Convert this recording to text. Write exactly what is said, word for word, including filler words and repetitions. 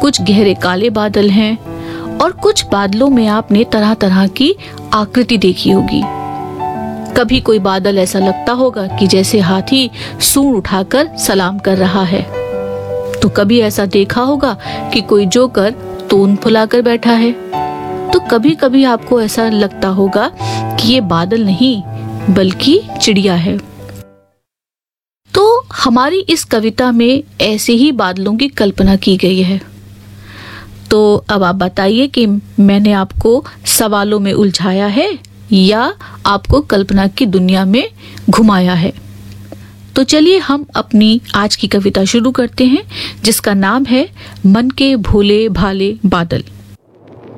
कुछ गहरे काले बादल हैं और कुछ बादलों में आपने तरह तरह की आकृति देखी होगी। कभी कोई बादल ऐसा लगता होगा कि जैसे हाथी सूंड उठाकर सलाम कर रहा है, तो कभी ऐसा देखा होगा कि कोई जोकर तोन फुलाकर बैठा है, तो कभी कभी आपको ऐसा लगता होगा कि ये बादल नहीं बल्कि चिड़िया है। तो हमारी इस कविता में ऐसे ही बादलों की कल्पना की गई है। तो अब आप बताइए कि मैंने आपको सवालों में उलझाया है या आपको कल्पना की दुनिया में घुमाया है। तो चलिए हम अपनी आज की कविता शुरू करते हैं, जिसका नाम है मन के भोले भाले बादल।